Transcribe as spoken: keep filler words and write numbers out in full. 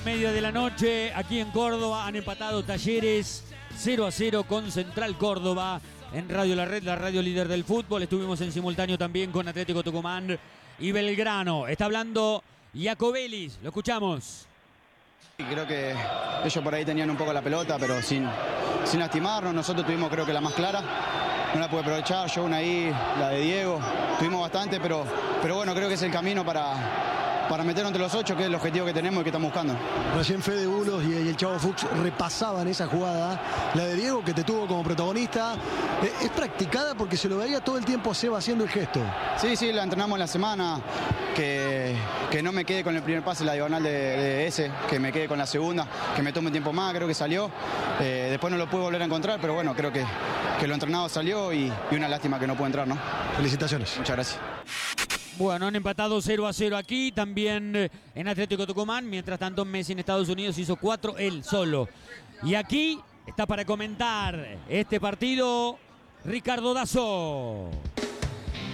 Media de la noche, aquí en Córdoba, han empatado Talleres cero a cero con Central Córdoba. En Radio La Red, la radio líder del fútbol. Estuvimos en simultáneo también con Atlético Tucumán y Belgrano. Está hablando Iacobelis, lo escuchamos. Creo que ellos por ahí tenían un poco la pelota, pero sin, sin lastimarnos. Nosotros tuvimos, creo que la más clara. No la pude aprovechar, yo una ahí, la de Diego. Tuvimos bastante, pero, pero bueno, creo que es el camino para, para meternos entre los ocho, que es el objetivo que tenemos y que estamos buscando. Recién Fede Bulos y el Chavo Fuchs repasaban esa jugada. La de Diego, que te tuvo como protagonista, es practicada porque se lo veía todo el tiempo a Seba haciendo el gesto. Sí, sí, la entrenamos en la semana. Que, que no me quede con el primer pase, la diagonal de, de ese, que me quede con la segunda, que me tome un tiempo más, creo que salió. Eh, después no lo pude volver a encontrar, pero bueno, creo que, que lo entrenado salió y, y una lástima que no pudo entrar, ¿no? Felicitaciones. Muchas gracias. Bueno, han empatado cero a cero aquí, también en Atlético Tucumán. Mientras tanto, Messi en Estados Unidos hizo cuatro él solo. Y aquí está para comentar este partido Ricardo Dazo.